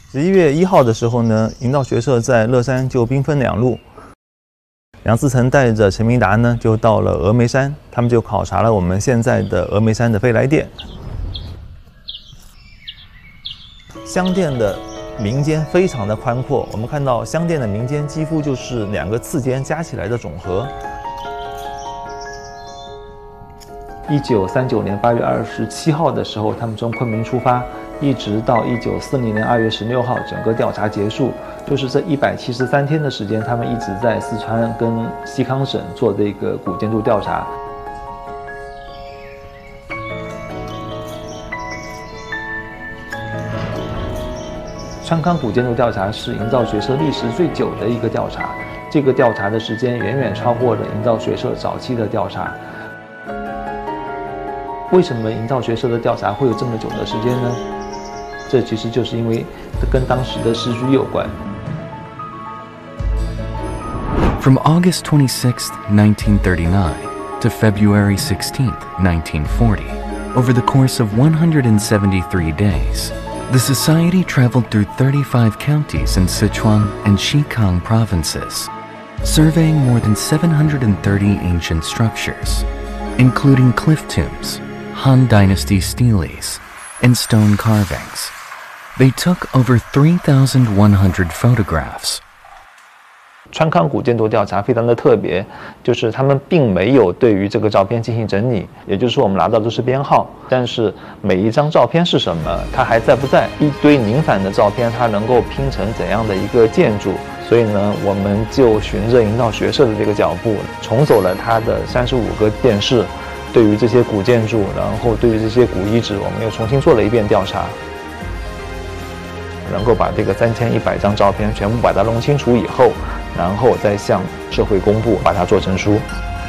11月1号的时候呢，营造学社在乐山就兵分两路，梁思成带着陈明达呢就到了峨眉山，他们就考察了我们现在的峨眉山的飞来殿。香殿的民间非常的宽阔，我们看到香殿的民间几乎就是2个次间加起来的总和。1939年8月27号的时候，他们从昆明出发，一直到1940年2月16号，整个调查结束，就是这173天的时间，他们一直在四川跟西康省做这个古建筑调查。川康古建筑调查是营造学社历时最久的一个调查，这个调查的时间远远超过了营造学社早期的调查。为什么营造学社的调查会有这么久的时间呢？这其实就是因为跟当时的时局有关。 From August 26, 1939 to February 16, 1940, over the course of 173 days, the Society traveled through 35 counties in Sichuan and Xikang provinces, surveying more than 730 ancient structures, including cliff tombs, Han Dynasty steles, and stone carvings. They took over 3,100 photographs. 川康古建筑调查非常的特别，就是他们并没有对于这个照片进行整理，也就是说我们拿到的是编号，但是每一张照片是什么，它还在不在？一堆拧反的照片，它能够拼成怎样的一个建筑？所以呢，我们就循着营造学社的这个脚步，重走了它的35个殿室。对于这些古建筑，然后对于这些古遗址，我们又重新做了一遍调查，能够把这个3100张照片全部把它弄清楚以后，然后再向社会公布，把它做成书。